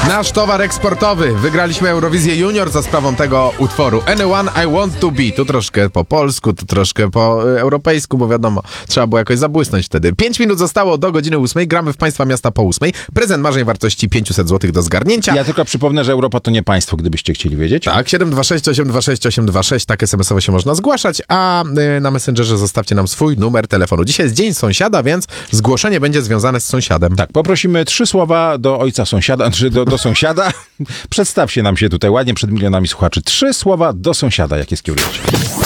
Nasz towar eksportowy. Wygraliśmy Eurowizję Junior za sprawą tego utworu. Anyone I Want To Be. Tu troszkę po polsku, tu troszkę po europejsku, bo wiadomo, trzeba było jakoś zabłysnąć wtedy. 5 minut zostało do godziny 8. Gramy w Państwa Miasta po 8. Prezent marzeń wartości 500 zł do zgarnięcia. Ja tylko przypomnę, że Europa to nie państwo, gdybyście chcieli wiedzieć. Tak, 726 826 826, tak SMS-owo się można zgłaszać, a na Messengerze zostawcie nam swój numer telefonu. Dzisiaj jest Dzień Sąsiada, więc zgłoszenie będzie związane z sąsiadem. Tak, poprosimy 3 słowa do ojca sąsiada, czy do sąsiada. Przedstawcie nam się tutaj ładnie przed milionami słuchaczy. 3 słowa do sąsiada, jakie skierujecie.